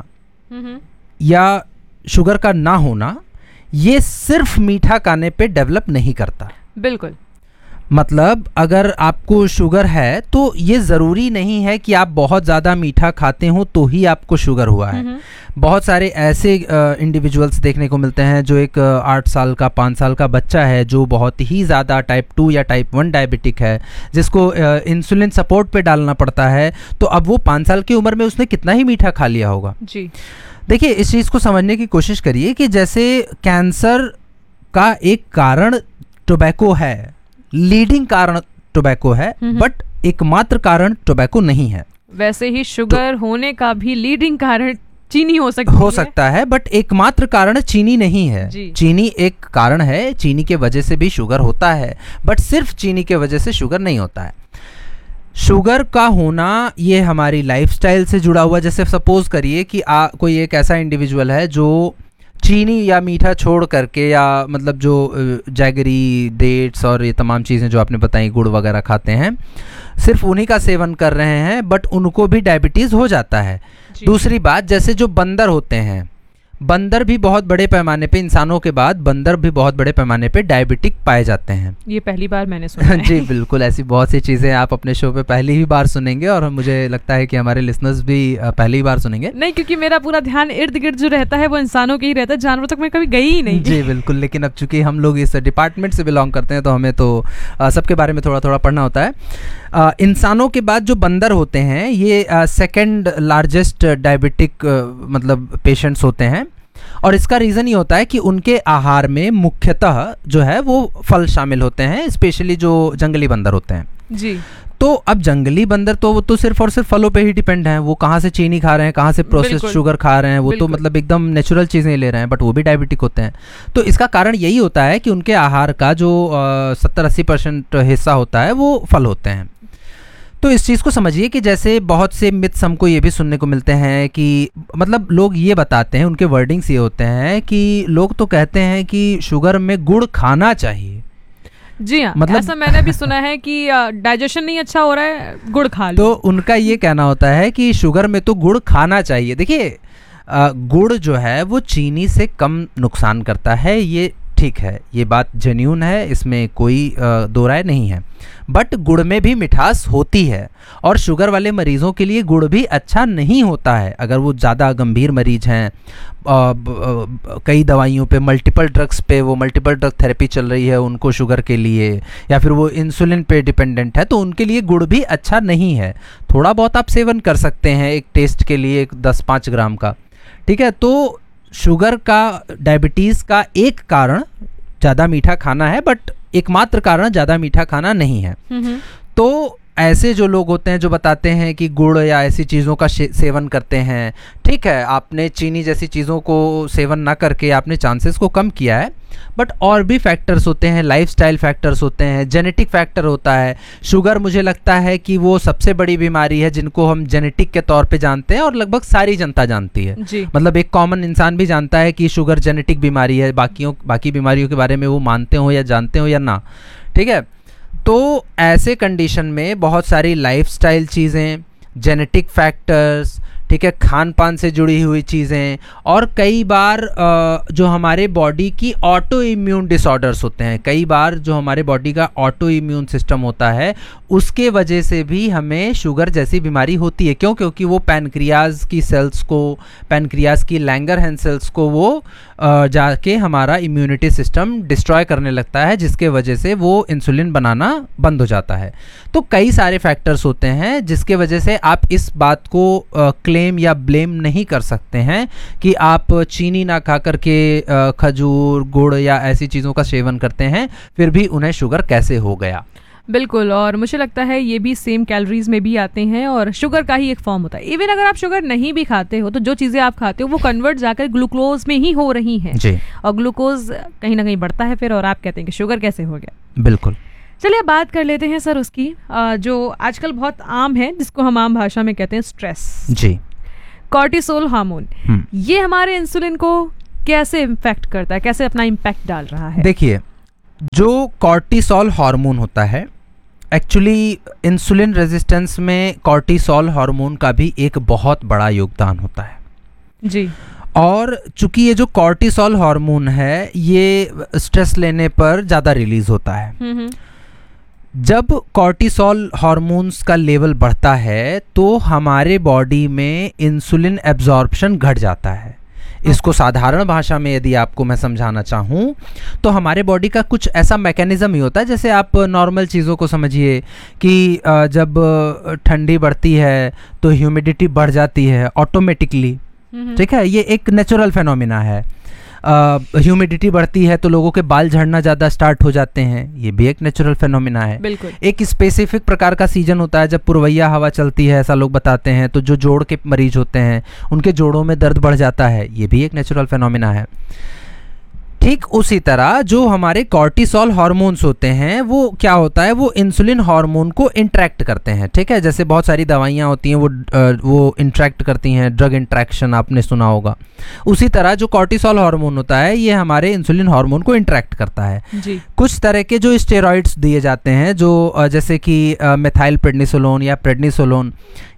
या शुगर का ना होना ये सिर्फ मीठा खाने पे डेवलप नहीं करता। बिल्कुल, मतलब अगर आपको शुगर है तो ये ज़रूरी नहीं है कि आप बहुत ज़्यादा मीठा खाते हो तो ही आपको शुगर हुआ है। बहुत सारे ऐसे इंडिविजुअल्स देखने को मिलते हैं जो एक आठ साल का, पाँच साल का बच्चा है जो बहुत ही ज़्यादा टाइप टू या टाइप वन डायबिटिक है, जिसको इंसुलिन सपोर्ट पे डालना पड़ता है, तो अब वो पाँच साल की उम्र में उसने कितना ही मीठा खा लिया होगा। जी, देखिए, इस चीज़ को समझने की कोशिश करिए कि जैसे कैंसर का एक कारण टोबैको है, लीडिंग कारण टोबैको है, बट एकमात्र कारण टोबैको नहीं है, वैसे ही शुगर तो, होने का भी लीडिंग कारण चीनी हो सकती हो है। सकता है, बट एकमात्र कारण चीनी नहीं है। चीनी एक कारण है, चीनी के वजह से भी शुगर होता है, बट सिर्फ चीनी के वजह से शुगर नहीं होता है। शुगर का होना ये हमारी लाइफस्टाइल से जुड़ा हुआ, जैसे सपोज करिए कि आ, कोई एक ऐसा इंडिविजुअल है जो चीनी या मीठा छोड़ करके, या मतलब जो जैगरी, डेट्स और ये तमाम चीज़ें जो आपने बताई, गुड़ वगैरह खाते हैं, सिर्फ उन्हीं का सेवन कर रहे हैं, बट उनको भी डायबिटीज़ हो जाता है। दूसरी बात, जैसे जो बंदर होते हैं, बंदर भी बहुत बड़े पैमाने पे, इंसानों के बाद बंदर भी बहुत बड़े पैमाने पे डायबिटिक पाए जाते हैं। ये पहली बार मैंने सुना है। जी बिल्कुल, ऐसी बहुत सी चीज़ें आप अपने शो पे पहली ही बार सुनेंगे और मुझे लगता है कि हमारे लिसनर्स भी पहली बार सुनेंगे। नहीं, क्योंकि मेरा पूरा ध्यान इर्द गिर्द जो रहता है वो इंसानों के ही रहता है, जानवरों तक मैं कभी गई ही नहीं। जी बिल्कुल, लेकिन अब चूंकि हम लोग इस डिपार्टमेंट से बिलोंग करते हैं तो हमें तो सबके बारे में थोड़ा थोड़ा पढ़ना होता है। आ, इंसानों के बाद जो बंदर होते हैं ये सेकंड लार्जेस्ट डायबिटिक मतलब पेशेंट्स होते हैं, और इसका रीज़न ये होता है कि उनके आहार में मुख्यतः जो है वो फल शामिल होते हैं, स्पेशली जो जंगली बंदर होते हैं। जी। तो अब जंगली बंदर तो वो तो सिर्फ और सिर्फ फलों पे ही डिपेंड हैं, वो कहाँ से चीनी खा रहे हैं, कहाँ से प्रोसेस्ड शुगर खा रहे हैं, वो तो मतलब एकदम नेचुरल चीज़ें ले रहे हैं, बट वो भी डायबिटिक होते हैं। तो इसका कारण यही होता है कि उनके आहार का जो सत्तर अस्सी परसेंट हिस्सा होता है वो फल होते हैं। तो इस चीज़ को समझिए कि जैसे बहुत से मिथ्स हमको ये भी सुनने को मिलते हैं कि मतलब लोग ये बताते हैं, उनके वर्डिंग्स ये होते हैं कि लोग तो कहते हैं कि शुगर में गुड़ खाना चाहिए। जी हाँ, मतलब ऐसा मैंने भी सुना है कि डाइजेशन नहीं अच्छा हो रहा है, गुड़ खा लो। तो उनका ये कहना होता है कि शुगर में तो गुड़ खाना चाहिए। देखिए, गुड़ जो है वो चीनी से कम नुकसान करता है, ये ठीक है, ये बात जेन्यून है, इसमें कोई दो राय नहीं है। बट गुड़ में भी मिठास होती है, और शुगर वाले मरीज़ों के लिए गुड़ भी अच्छा नहीं होता है। अगर वो ज़्यादा गंभीर मरीज हैं, कई दवाइयों पे, मल्टीपल ड्रग्स पे, वो मल्टीपल ड्रग थेरेपी चल रही है उनको शुगर के लिए, या फिर वो इंसुलिन पे डिपेंडेंट है, तो उनके लिए गुड़ भी अच्छा नहीं है। थोड़ा बहुत आप सेवन कर सकते हैं एक टेस्ट के लिए, एक दस पाँच ग्राम का, ठीक है। तो शुगर का, डायबिटीज़ का एक कारण ज़्यादा मीठा खाना है, बट एकमात्र कारण ज़्यादा मीठा खाना नहीं है। तो ऐसे जो लोग होते हैं जो बताते हैं कि गुड़ या ऐसी चीज़ों का सेवन करते हैं, ठीक है, आपने चीनी जैसी चीज़ों को सेवन ना करके आपने चांसेस को कम किया है, बट और भी फैक्टर्स होते हैं, लाइफस्टाइल फैक्टर्स होते हैं, जेनेटिक फैक्टर होता है। शुगर मुझे लगता है कि वो सबसे बड़ी बीमारी है जिनको हम जेनेटिक के तौर पे जानते हैं, और लगभग सारी जनता जानती है। मतलब एक कॉमन इंसान भी जानता है कि शुगर जेनेटिक बीमारी है, बाकियों बाकी बीमारियों के बारे में वो मानते हो या जानते हो या ना, ठीक है। तो ऐसे कंडीशन में बहुत सारी लाइफस्टाइल चीज़ें, जेनेटिक फैक्टर्स, ठीक है, खान पान से जुड़ी हुई चीज़ें, और कई बार जो हमारे बॉडी की ऑटो इम्यून डिसऑर्डर्स होते हैं, कई बार जो हमारे बॉडी का ऑटो इम्यून सिस्टम होता है उसके वजह से भी हमें शुगर जैसी बीमारी होती है। क्यों? क्योंकि वो पैनक्रियाज की सेल्स को, पैनक्रियाज की लैंगरहैंस सेल्स को वो जाके हमारा इम्यूनिटी सिस्टम डिस्ट्रॉय करने लगता है, जिसके वजह से वो इंसुलिन बनाना बंद हो जाता है। तो कई सारे फैक्टर्स होते हैं जिसके वजह से आप इस बात को क्लेम या ब्लेम नहीं कर सकते हैं कि आप चीनी ना खा करके खजूर, गुड़ या ऐसी चीज़ों का सेवन करते हैं फिर भी उन्हें शुगर कैसे हो गया। बिल्कुल, और मुझे लगता है ये भी सेम कैलोरीज में भी आते हैं और शुगर का ही एक फॉर्म होता है। इवन अगर आप शुगर नहीं भी खाते हो तो जो चीज़ें आप खाते हो वो कन्वर्ट जाकर ग्लूकोज में ही हो रही हैं जी। और ग्लूकोज कहीं ना कहीं बढ़ता है फिर, और आप कहते हैं कि शुगर कैसे हो गया। बिल्कुल। चलिए अब बात कर लेते हैं सर उसकी जो आजकल बहुत आम है, जिसको हम आम भाषा में कहते हैं स्ट्रेस जी। कॉर्टिसोल हार्मोन, ये हमारे इंसुलिन को कैसे इम्पैक्ट करता है, कैसे अपना इम्पैक्ट डाल रहा है? देखिए, जो कॉर्टिसोल हार्मोन होता है, एक्चुअली इंसुलिन रेजिस्टेंस में कॉर्टिसोल हार्मोन का भी एक बहुत बड़ा योगदान होता है जी। और चूंकि ये जो कॉर्टिसोल हार्मोन है ये स्ट्रेस लेने पर ज़्यादा रिलीज होता है। जब कॉर्टिसोल हार्मोन्स का लेवल बढ़ता है तो हमारे बॉडी में इंसुलिन एब्जॉर्प्शन घट जाता है। इसको साधारण भाषा में यदि आपको मैं समझाना चाहूँ तो हमारे बॉडी का कुछ ऐसा मैकेनिज्म ही होता है, जैसे आप नॉर्मल चीज़ों को समझिए कि जब ठंडी बढ़ती है तो ह्यूमिडिटी बढ़ जाती है ऑटोमेटिकली, ठीक है, ये एक नेचुरल फेनोमिना है। ह्यूमिडिटी uh, बढ़ती है तो लोगों के बाल झड़ना ज़्यादा स्टार्ट हो जाते हैं, ये भी एक नेचुरल फेनोमिना है। बिल्कुल। एक स्पेसिफिक प्रकार का सीजन होता है जब पुरवैया हवा चलती है, ऐसा लोग बताते हैं, तो जो जोड़ के मरीज होते हैं उनके जोड़ों में दर्द बढ़ जाता है, ये भी एक नेचुरल फेनोमिना है। ठीक उसी तरह जो हमारे कॉर्टिसोल हार्मोन्स होते हैं वो क्या होता है, वो इंसुलिन हार्मोन को इंट्रैक्ट करते हैं, ठीक है। जैसे बहुत सारी दवाइयाँ होती हैं वो वो इंट्रैक्ट करती हैं, ड्रग इंट्रैक्शन आपने सुना होगा। उसी तरह जो कॉर्टिसोल हार्मोन होता है ये हमारे इंसुलिन हार्मोन को इंट्रैक्ट करता है जी। कुछ तरह के जो स्टेरॉइड्स दिए जाते हैं, जो जैसे कि मेथाइल प्रेडनिसोलोन या प्रेडनिसोलोन,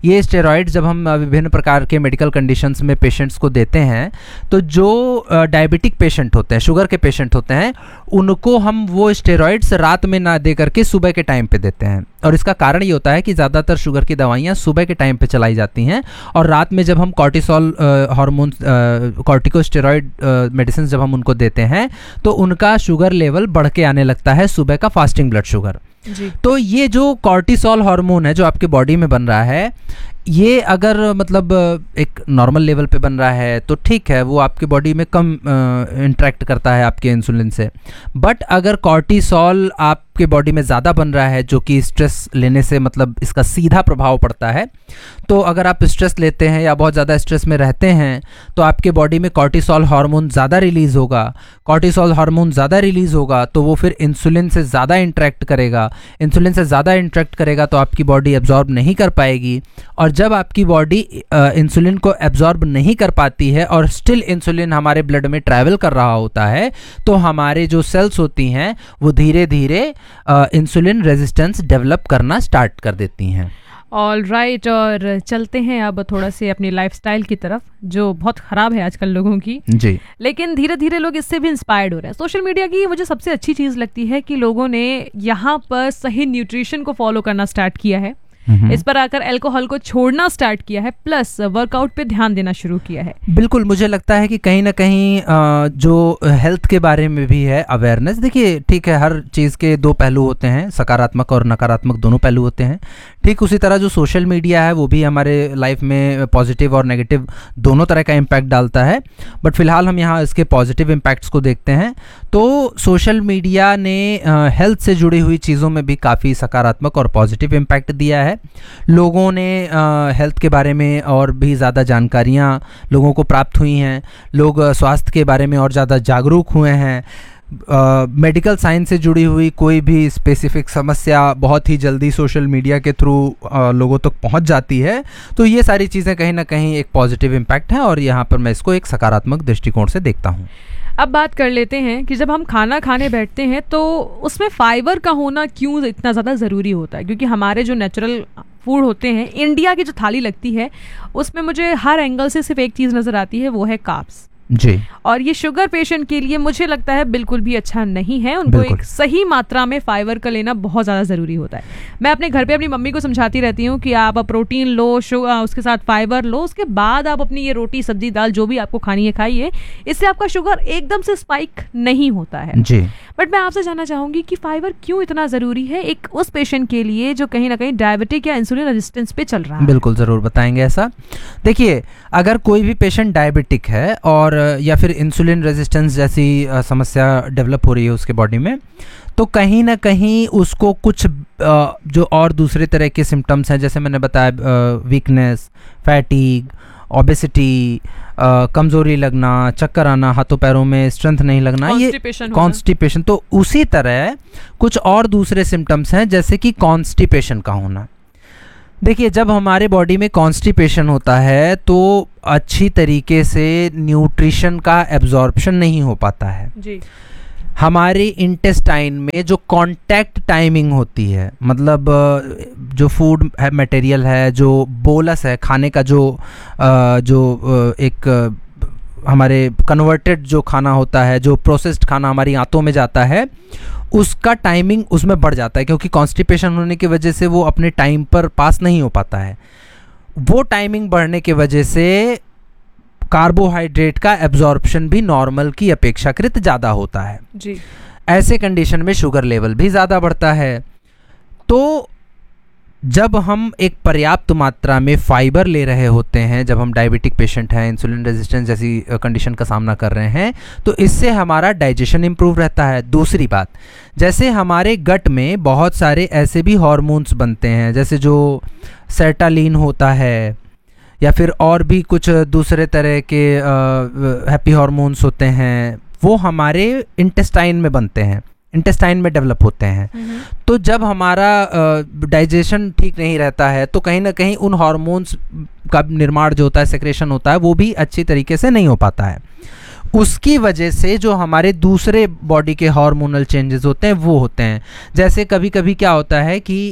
ये स्टेरॉइड जब हम विभिन्न प्रकार के मेडिकल कंडीशंस में पेशेंट्स को देते हैं, तो जो डायबिटिक पेशेंट होते हैं, शुगर के पेशेंट होते हैं, उनको हम वो स्टेरॉइड्स रात में ना दे करके सुबह के टाइम पे देते हैं। और इसका कारण ये होता है कि ज़्यादातर शुगर की दवाइयाँ सुबह के टाइम पे चलाई जाती हैं, और रात में जब हम कॉर्टिसोल हार्मोन कॉर्टिकोस्टेरॉइड मेडिसिन जब हम उनको देते हैं तो उनका शुगर लेवल बढ़ के आने लगता है, सुबह का फास्टिंग ब्लड शुगर। जी। तो ये जो कॉर्टिसोल हार्मोन है जो आपके बॉडी में बन रहा है, ये अगर मतलब एक नॉर्मल लेवल पे बन रहा है तो ठीक है, वो आपके बॉडी में कम इंटरेक्ट करता है आपके इंसुलिन से। बट अगर कॉर्टिसोल आपके बॉडी में ज़्यादा बन रहा है, जो कि स्ट्रेस लेने से मतलब इसका सीधा प्रभाव पड़ता है, तो अगर आप स्ट्रेस लेते हैं या बहुत ज़्यादा स्ट्रेस में रहते हैं तो आपके बॉडी में कॉर्टिसोल हार्मोन ज़्यादा रिलीज़ होगा। कॉर्टिसोल हार्मोन ज़्यादा रिलीज़ होगा तो वो फिर इंसुलिन से ज़्यादा इंटरेक्ट करेगा। इंसुलिन से ज़्यादा इंटरेक्ट करेगा तो आपकी बॉडी एब्जॉर्ब नहीं कर पाएगी, और जब आपकी बॉडी इंसुलिन को एब्जॉर्ब नहीं कर पाती है और स्टिल इंसुलिन हमारे ब्लड में ट्रैवल कर रहा होता है, तो हमारे जो सेल्स होती हैं वो धीरे धीरे इंसुलिन रेजिस्टेंस डेवलप करना स्टार्ट कर देती हैं। ऑल राइट, और चलते हैं अब थोड़ा से अपनी लाइफस्टाइल की तरफ, जो बहुत ख़राब है आजकल लोगों की। जी। लेकिन धीरे धीरे लोग इससे भी इंस्पायर्ड हो रहे हैं। सोशल मीडिया की मुझे सबसे अच्छी चीज़ लगती है कि लोगों ने यहाँ पर सही न्यूट्रिशन को फॉलो करना स्टार्ट किया है, इस पर आकर अल्कोहल को छोड़ना स्टार्ट किया है, प्लस वर्कआउट पे ध्यान देना शुरू किया है। बिल्कुल, मुझे लगता है कि कहीं ना कहीं जो हेल्थ के बारे में भी है अवेयरनेस। देखिए ठीक है, हर चीज़ के दो पहलू होते हैं, सकारात्मक और नकारात्मक दोनों पहलू होते हैं। ठीक उसी तरह जो सोशल मीडिया है वो भी हमारे लाइफ में पॉजिटिव और नेगेटिव दोनों तरह का इम्पैक्ट डालता है, बट फिलहाल हम यहाँ इसके पॉजिटिव इम्पैक्ट्स को देखते हैं। तो सोशल मीडिया ने हेल्थ से जुड़ी हुई चीज़ों में भी काफ़ी सकारात्मक और पॉजिटिव इम्पैक्ट दिया है। लोगों ने हेल्थ के बारे में और भी ज़्यादा जानकारियाँ लोगों को प्राप्त हुई हैं, लोग स्वास्थ्य के बारे में और ज़्यादा जागरूक हुए हैं। मेडिकल uh, साइंस से जुड़ी हुई कोई भी स्पेसिफिक समस्या बहुत ही जल्दी सोशल मीडिया के थ्रू uh, लोगों तक पहुंच जाती है। तो ये सारी चीज़ें कहीं ना कहीं एक पॉजिटिव इम्पैक्ट है, और यहाँ पर मैं इसको एक सकारात्मक दृष्टिकोण से देखता हूँ। अब बात कर लेते हैं कि जब हम खाना खाने बैठते हैं तो उसमें फाइबर का होना क्यों इतना ज़्यादा ज़रूरी होता है, क्योंकि हमारे जो नेचुरल फूड होते हैं, इंडिया की जो थाली लगती है उसमें मुझे हर एंगल से सिर्फ एक चीज़ नज़र आती है, वो है कार्ब्स। जी। और ये शुगर पेशेंट के लिए मुझे लगता है बिल्कुल भी अच्छा नहीं है। उनको एक सही मात्रा में फाइबर का लेना बहुत ज़्यादा ज़रूरी होता है। मैं अपने घर पे अपनी मम्मी को समझाती रहती हूँ कि आप प्रोटीन लो, शुगर उसके साथ फाइबर लो, उसके बाद आप अपनी ये रोटी सब्जी दाल जो भी आपको खानी है खाइए, इससे आपका शुगर एकदम से स्पाइक नहीं होता है। जी। बट मैं आपसे जानना चाहूँगी कि फाइबर क्यों इतना ज़रूरी है एक उस पेशेंट के लिए जो कहीं ना कहीं डायबिटिक या इंसुलिन रेजिस्टेंस पे चल रहा है। बिल्कुल, ज़रूर बताएंगे ऐसा। देखिए, अगर कोई भी पेशेंट डायबिटिक है और या फिर इंसुलिन रेजिस्टेंस जैसी समस्या डेवलप हो रही है उसके बॉडी में, तो कहीं ना कहीं उसको कुछ जो और दूसरे तरह के सिम्टम्स हैं, जैसे मैंने बताया वीकनेस, फैटीग, ओबेसिटी, कमज़ोरी लगना, चक्कर आना, हाथों पैरों में स्ट्रेंथ नहीं लगना, ये कॉन्स्टिपेशन। तो उसी तरह कुछ और दूसरे सिम्टम्स हैं जैसे कि कॉन्स्टिपेशन का होना। देखिए, जब हमारे बॉडी में कॉन्स्टिपेशन होता है तो अच्छी तरीके से न्यूट्रिशन का एब्जॉर्प्शन नहीं हो पाता है। जी। हमारे इंटेस्टाइन में जो कांटेक्ट टाइमिंग होती है, मतलब जो फूड है, मटेरियल है, जो बोलस है खाने का, जो जो एक हमारे कन्वर्टेड जो खाना होता है, जो प्रोसेस्ड खाना हमारी आंतों में जाता है, उसका टाइमिंग उसमें बढ़ जाता है, क्योंकि कॉन्स्टिपेशन होने की वजह से वो अपने टाइम पर पास नहीं हो पाता है। वो टाइमिंग बढ़ने की वजह से कार्बोहाइड्रेट का एब्जॉर्प्शन भी नॉर्मल की अपेक्षाकृत ज़्यादा होता है। जी। ऐसे कंडीशन में शुगर लेवल भी ज़्यादा बढ़ता है। तो जब हम एक पर्याप्त मात्रा में फाइबर ले रहे होते हैं, जब हम डायबिटिक पेशेंट हैं, इंसुलिन रेजिस्टेंस जैसी कंडीशन का सामना कर रहे हैं, तो इससे हमारा डाइजेशन इम्प्रूव रहता है। दूसरी बात, जैसे हमारे गट में बहुत सारे ऐसे भी हार्मोन्स बनते हैं, जैसे जो सेरोटोनिन होता है या फिर और भी कुछ दूसरे तरह के हैप्पी हार्मोन्स होते हैं, वो हमारे इंटेस्टाइन में बनते हैं, इंटेस्टाइन में डेवलप होते हैं। तो जब हमारा डाइजेशन ठीक नहीं रहता है तो कहीं ना कहीं उन हार्मोन्स का निर्माण जो होता है, सेक्रेशन होता है, वो भी अच्छी तरीके से नहीं हो पाता है। उसकी वजह से जो हमारे दूसरे बॉडी के हार्मोनल चेंजेस होते हैं वो होते हैं। जैसे कभी कभी क्या होता है कि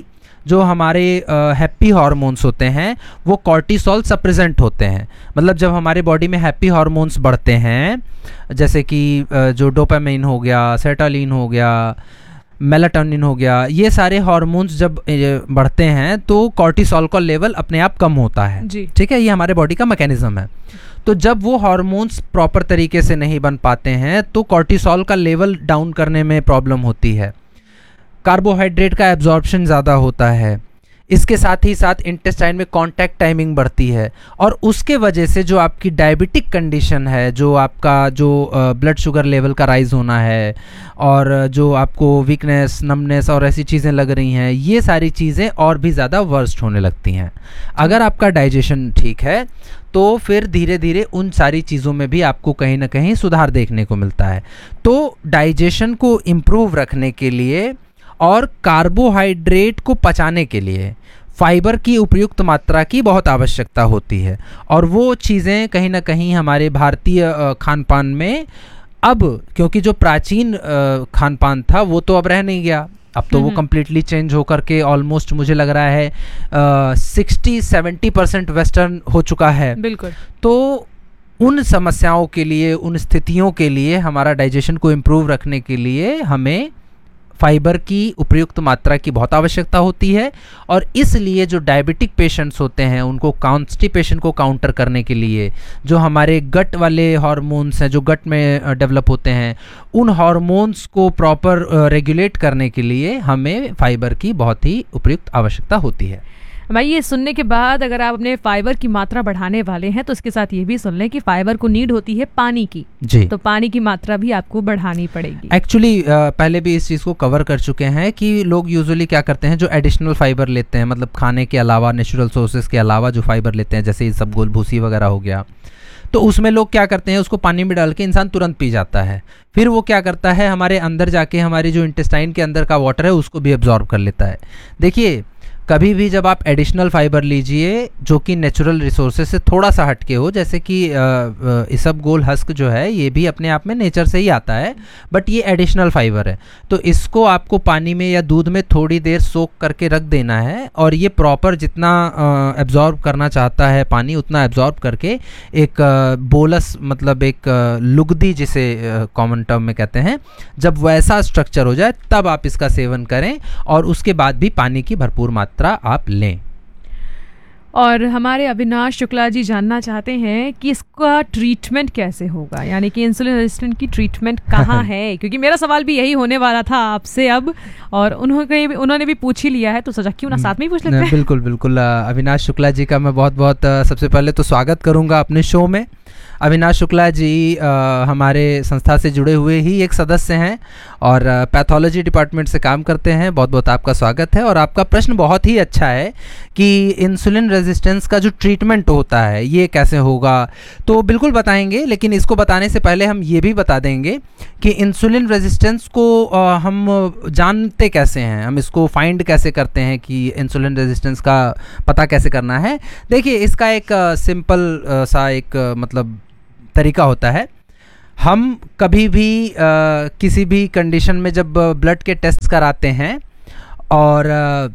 जो हमारे हैप्पी हार्मोन्स होते हैं वो कॉर्टिसोल सप्रेजेंट होते हैं। मतलब जब हमारे बॉडी में हैप्पी हार्मोन्स बढ़ते हैं, जैसे कि uh, जो डोपामाइन हो गया, सेरोटोनिन हो गया, मेलाटोनिन हो गया, ये सारे हार्मोन्स जब बढ़ते हैं तो कॉर्टिसोल का लेवल अपने आप कम होता है। ठीक है, ये हमारे बॉडी का मैकेनिज्म है। तो जब वो हार्मोन्स प्रॉपर तरीके से नहीं बन पाते हैं तो कॉर्टिसोल का लेवल डाउन करने में प्रॉब्लम होती है, कार्बोहाइड्रेट का एब्जॉर्प्शन ज़्यादा होता है, इसके साथ ही साथ इंटेस्टाइन में कांटेक्ट टाइमिंग बढ़ती है, और उसके वजह से जो आपकी डायबिटिक कंडीशन है, जो आपका जो ब्लड शुगर लेवल का राइज होना है, और जो आपको वीकनेस, नमनेस और ऐसी चीज़ें लग रही हैं, ये सारी चीज़ें और भी ज़्यादा वर्स्ट होने लगती हैं। अगर आपका डाइजेशन ठीक है तो फिर धीरे धीरे उन सारी चीज़ों में भी आपको कहीं ना कहीं सुधार देखने को मिलता है। तो डाइजेशन को इम्प्रूव रखने के लिए और कार्बोहाइड्रेट को पचाने के लिए फाइबर की उपयुक्त मात्रा की बहुत आवश्यकता होती है, और वो चीज़ें कहीं ना कहीं हमारे भारतीय खान पान में अब, क्योंकि जो प्राचीन खान पान था वो तो अब रह नहीं गया, अब तो वो कम्प्लीटली चेंज होकर के ऑलमोस्ट मुझे लग रहा है सिक्सटी सेवेंटी परसेंट वेस्टर्न हो चुका है। बिल्कुल। तो उन समस्याओं के लिए, उन स्थितियों के लिए, हमारा डाइजेशन को इम्प्रूव रखने के लिए हमें फाइबर की उपयुक्त मात्रा की बहुत आवश्यकता होती है। और इसलिए जो डायबिटिक पेशेंट्स होते हैं उनको कॉन्स्टिपेशन को काउंटर करने के लिए जो हमारे गट वाले हार्मोन्स हैं जो गट में डेवलप होते हैं, उन हार्मोन्स को प्रॉपर रेगुलेट करने के लिए हमें फाइबर की बहुत ही उपयुक्त आवश्यकता होती है। भाई ये सुनने के बाद अगर आप अपने फाइबर की मात्रा बढ़ाने वाले हैं तो इसके साथ ये भी सुन लें कि फाइबर को नीड होती है पानी की जी, तो पानी की मात्रा भी आपको बढ़ानी पड़ेगी। एक्चुअली पहले भी इस चीज़ को कवर कर चुके हैं कि लोग यूजुअली क्या करते हैं, जो एडिशनल फाइबर लेते हैं, मतलब खाने के अलावा, नेचुरल सोर्सेज के अलावा जो फाइबर लेते हैं, जैसे सब गोल भूसी वगैरह हो गया, तो उसमें लोग क्या करते हैं, उसको पानी में डाल के इंसान तुरंत पी जाता है। फिर वो क्या करता है, हमारे अंदर जाके हमारी जो इंटेस्टाइन के अंदर का वाटर है उसको भी एब्जॉर्ब कर लेता है। देखिए, कभी भी जब आप एडिशनल फाइबर लीजिए जो कि नेचुरल रिसोर्सेज से थोड़ा सा हटके हो, जैसे कि इसबगोल हस्क जो है ये भी अपने आप में नेचर से ही आता है, बट ये एडिशनल फाइबर है, तो इसको आपको पानी में या दूध में थोड़ी देर सोक करके रख देना है, और ये प्रॉपर जितना एब्जॉर्ब करना चाहता है पानी उतना एब्जॉर्ब करके एक बोलस, मतलब एक लुगदी जिसे कॉमन टर्म में कहते हैं, जब वैसा स्ट्रक्चर हो जाए तब आप इसका सेवन करें, और उसके बाद भी पानी की भरपूर मात्रा आप लें। और हमारे अविनाश शुक्ला जी जानना चाहते हैं कि इसका ट्रीटमेंट कैसे होगा, यानी कि इंसुलिन रेजिस्टेंट की ट्रीटमेंट कहाँ है, क्योंकि मेरा सवाल भी यही होने वाला था आपसे अब, और उन्होंने भी उन्होंने भी पूछ ही लिया है, तो सोचा क्यों ना साथ में ही पूछ लेते हैं। बिल्कुल बिल्कुल, अविनाश शुक्ला जी का मैं बहुत बहुत सबसे पहले तो स्वागत करूँगा अपने शो में। अविनाश शुक्ला जी आ, हमारे संस्था से जुड़े हुए ही एक सदस्य हैं और पैथोलॉजी डिपार्टमेंट से काम करते हैं। बहुत बहुत आपका स्वागत है। और आपका प्रश्न बहुत ही अच्छा है कि इंसुलिन रेजिस्टेंस का जो ट्रीटमेंट होता है ये कैसे होगा, तो बिल्कुल बताएंगे, लेकिन इसको बताने से पहले हम ये भी बता देंगे कि इंसुलिन रेजिस्टेंस को आ, हम जानते कैसे हैं, हम इसको फाइंड कैसे करते हैं कि इंसुलिन रेजिस्टेंस का पता कैसे करना है। देखिए, इसका एक सिंपल सा एक मतलब तरीका होता है। हम कभी भी आ, किसी भी कंडीशन में जब ब्लड के टेस्ट कराते हैं और आ,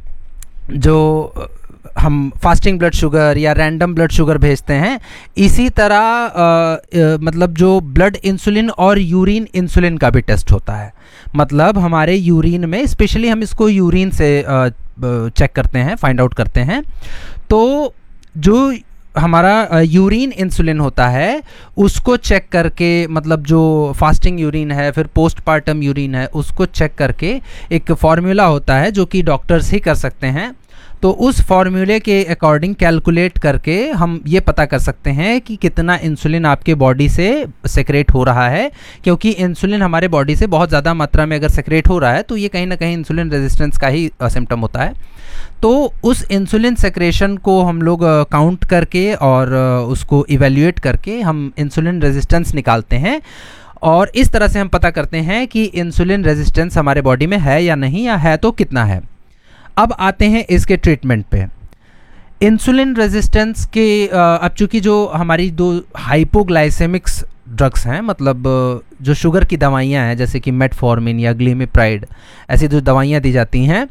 जो हम फास्टिंग ब्लड शुगर या रैंडम ब्लड शुगर भेजते हैं, इसी तरह आ, आ, मतलब जो ब्लड इंसुलिन और यूरिन इंसुलिन का भी टेस्ट होता है। मतलब हमारे यूरिन में, स्पेशली हम इसको यूरिन से चेक करते हैं, फाइंड आउट करते हैं। तो जो हमारा यूरिन इंसुलिन होता है उसको चेक करके, मतलब जो फास्टिंग यूरिन है, फिर पोस्टपार्टम यूरिन है, उसको चेक करके एक फार्मूला होता है जो कि डॉक्टर्स ही कर सकते हैं। तो उस फार्मूले के अकॉर्डिंग कैलकुलेट करके हम ये पता कर सकते हैं कि कितना इंसुलिन आपके बॉडी से सेक्रेट हो रहा है, क्योंकि इंसुलिन हमारे बॉडी से बहुत ज़्यादा मात्रा में अगर सेक्रेट हो रहा है तो ये कहीं ना कहीं इंसुलिन रेजिस्टेंस का ही सिम्टम होता है। तो उस इंसुलिन सेक्रेशन को हम लोग काउंट करके और उसको इवेल्युएट करके हम इंसुलिन रेजिस्टेंस निकालते हैं, और इस तरह से हम पता करते हैं कि इंसुलिन रेजिस्टेंस हमारे बॉडी में है या नहीं, या है तो कितना है। अब आते हैं इसके ट्रीटमेंट पे। इंसुलिन रेजिस्टेंस के अब चूँकि जो हमारी दो हाइपोग्लाइसेमिक्स ड्रग्स हैं, मतलब जो शुगर की दवाइयाँ हैं, जैसे कि मेटफॉर्मिन या ग्लिमिप्राइड, ऐसी जो दवाइयाँ दी जाती हैं,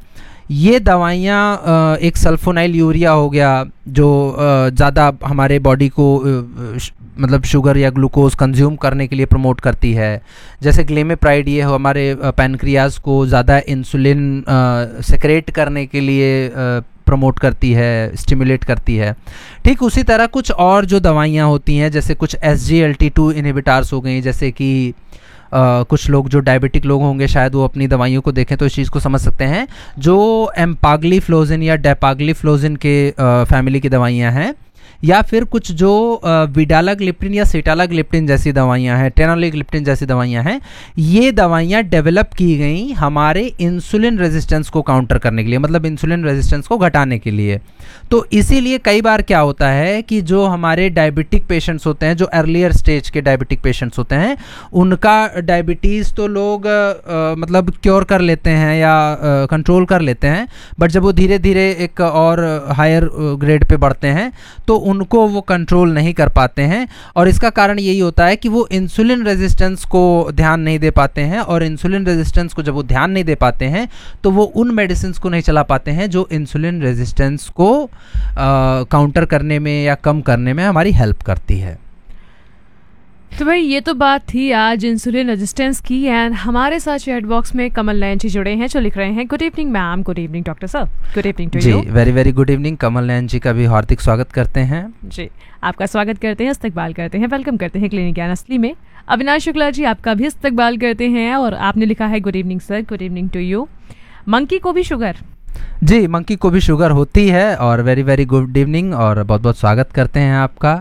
ये दवाइयाँ एक सल्फोनाइल यूरिया हो गया जो ज़्यादा हमारे बॉडी को मतलब शुगर या ग्लूकोज कंज्यूम करने के लिए प्रमोट करती है। जैसे ग्लेमेप्राइड, ये हमारे पैनक्रियाज को ज़्यादा इंसुलिन सेक्रेट करने के लिए प्रमोट करती है, स्टिमुलेट करती है। ठीक उसी तरह कुछ और जो दवाइयाँ होती हैं, जैसे कुछ S G L T to inhibitors हो गई, जैसे कि Uh, कुछ लोग जो डायबिटिक लोग होंगे शायद वो अपनी दवाइयों को देखें तो इस चीज़ को समझ सकते हैं, जो एम्पाग्लीफ्लोजिन या डेपाग्लीफ्लोजिन के फैमिली की दवाइयाँ हैं, या फिर कुछ जो विडालाग्लिप्टिन या सिटालाग्लिप्टिन जैसी दवाइयाँ हैं, टेनोलिग्लिप्टिन जैसी दवाइयाँ हैं, ये दवाइयाँ डेवलप की गई हमारे इंसुलिन रेजिस्टेंस को काउंटर करने के लिए, मतलब इंसुलिन रेजिस्टेंस को घटाने के लिए। तो इसीलिए कई बार क्या होता है कि जो हमारे डायबिटिक पेशेंट्स होते हैं, जो अर्लियर स्टेज के डायबिटिक पेशेंट्स होते हैं, उनका डायबिटीज़ तो लोग आ, मतलब क्योर कर लेते हैं या कंट्रोल कर लेते हैं, बट जब वो धीरे धीरे एक और हायर ग्रेड पे बढ़ते हैं तो उनको वो कंट्रोल नहीं कर पाते हैं। और इसका कारण यही होता है कि वो इंसुलिन रेजिस्टेंस को ध्यान नहीं दे पाते हैं, और इंसुलिन रेजिस्टेंस को जब वो ध्यान नहीं दे पाते हैं तो वो उन मेडिसिन को नहीं चला पाते हैं जो इंसुलिन रेजिस्टेंस को काउंटर करने में या कम करने में हमारी हेल्प करती है। तो भाई ये तो बात थी आज इंसुलिन रेजिस्टेंस की। एंड हमारे साथ चैट बॉक्स में कमल नयन जी जुड़े हैं जो लिख रहे हैं, good evening ma'am, good evening doctor sir, good evening to you. Ji very very good evening. Kamal Nayan जी का भी हार्दिक स्वागत करते हैं। जी आपका स्वागत करते हैं, इस्तकबाल करते हैं, वेलकम करते हैं क्लिनिक ज्ञान असली में। अविनाश शुक्ला जी आपका भी इस्तकबाल करते हैं और आपने लिखा है good evening sir, good evening to you. Monkey को भी शुगर? जी मंकी को भी शुगर होती है और वेरी वेरी गुड इवनिंग और बहुत बहुत स्वागत करते हैं आपका।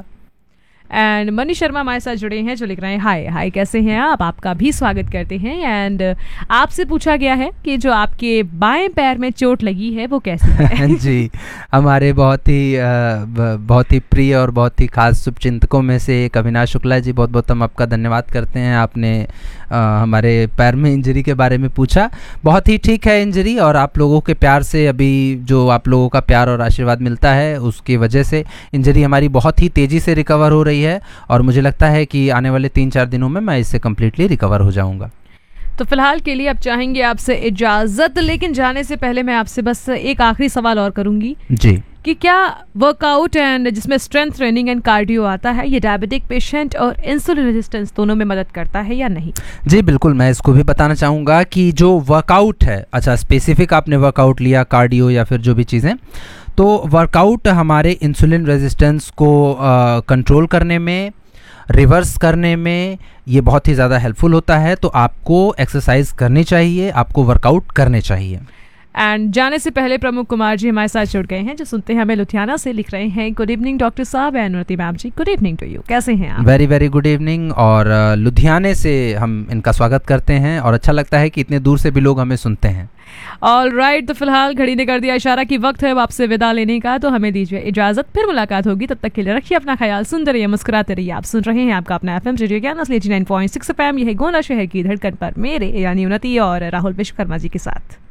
एंड मनी शर्मा हमारे साथ जुड़े हैं जो लिख रहे हैं हाय हाय कैसे हैं आप, आपका भी स्वागत करते हैं। एंड आपसे पूछा गया है कि जो आपके बाएं पैर में चोट लगी है वो कैसी है? जी हमारे बहुत ही बहुत ही प्रिय और बहुत ही खास शुभचिंतकों में से एक अविनाश शुक्ला जी, बहुत बहुत हम आपका धन्यवाद करते हैं। आपने आ, हमारे पैर में इंजरी के बारे में पूछा। बहुत ही ठीक है इंजरी, और आप लोगों के प्यार से, अभी जो आप लोगों का प्यार और आशीर्वाद मिलता है उसकी वजह से इंजरी हमारी बहुत ही तेज़ी से रिकवर हो रही है, और मुझे लगता है कि आने वाले तीन चार दिनों में मैं इससे कम्प्लीटली रिकवर हो जाऊंगा। तो फिलहाल के लिए अब चाहेंगे आपसे इजाज़त, लेकिन जाने से पहले मैं आपसे बस एक आखिरी सवाल और करूंगी जी, कि क्या वर्कआउट एंड जिसमें स्ट्रेंथ ट्रेनिंग एंड कार्डियो आता है, ये डायबिटिक पेशेंट और इंसुलिन रेजिस्टेंस दोनों में मदद करता है या नहीं? जी बिल्कुल, मैं इसको भी बताना चाहूँगा कि जो वर्कआउट है, अच्छा स्पेसिफिक आपने वर्कआउट लिया, कार्डियो या फिर जो भी चीज़ें, तो वर्कआउट हमारे इंसुलिन रेजिस्टेंस को कंट्रोल करने में, रिवर्स करने में ये बहुत ही ज़्यादा हेल्पफुल होता है। तो आपको एक्सरसाइज करनी चाहिए, आपको वर्कआउट करने चाहिए। एंड जाने से पहले प्रमुख कुमार जी हमारे साथ जुड़ गए हैं जो सुनते हैं हमें लुधियाना से, लिख रहे हैं गुड इवनिंग डॉक्टर साहब एंड उन्नति ma'am ji, good evening to you, कैसे हैं आप? वेरी वेरी गुड इवनिंग, और लुधियाने से हम इनका स्वागत करते हैं और अच्छा लगता है कि इतने दूर से भी लोग हमें सुनते हैं। ऑल राइट right, तो फिलहाल घड़ी ने कर दिया इशारा कि वक्त है अब आपसे विदा लेने का, तो हमें दीजिए इजाजत, फिर मुलाकात होगी, तब तक के लिए रखिए अपना ख्याल, सुनते रहिए, मुस्कुराते रहिए। आप सुन रहे हैं आपका अपना एफएम रेडियो ज्ञान असली नाइन पॉइंट सिक्स एफएम, यह है गोंडा शहर की धड़कन पर मेरे यानी उन्नति और राहुल विश्वकर्मा जी के साथ।